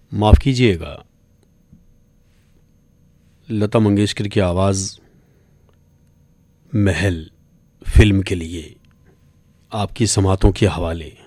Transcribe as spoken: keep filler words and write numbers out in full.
माफ़ कीजिएगा, लता मंगेशकर की आवाज़ महल फिल्म के लिए आपकी समातों के हवाले।